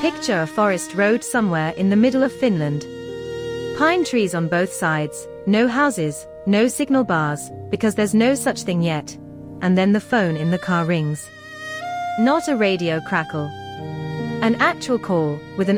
Picture a forest road somewhere in the middle of Finland. Pine trees on both sides, no houses, no signal bars, because there's no such thing yet. And then the phone in the car rings. Not a radio crackle. An actual call, with an